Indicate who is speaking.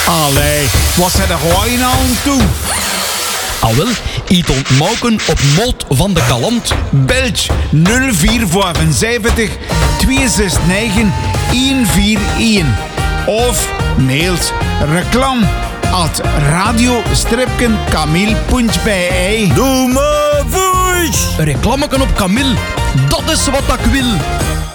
Speaker 1: Allee, wat zit er gewoon aan toe?
Speaker 2: Al wel, iets ontmoken op Mot van de Kalant.
Speaker 1: Belg 0475 269 141. Of mailt reclam@radio-camille.be.
Speaker 3: Doe maar voice!
Speaker 2: Reclameken op Camille, dat is wat ik wil.